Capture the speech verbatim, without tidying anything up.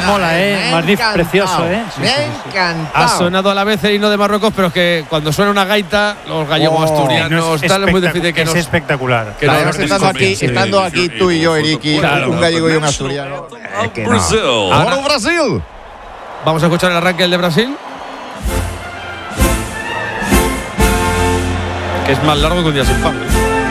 mola, ¿eh? Magnífico, precioso, ¿eh? Sí, me ha sí, encantado. Ha sonado a la vez el himno de Marruecos, pero es que cuando suena una gaita, los gallegos Oh, asturianos, no, es tal, es muy difícil que es nos… espectacular. Que Además, nos estando aquí, sí, estando aquí tú y yo, Eriki, claro. un gallego y un asturiano. Eh, que no. Ahora, ¡Oro Brasil! vamos a escuchar el arranque del de Brasil, que es más largo que un día sin pan, ¿eh?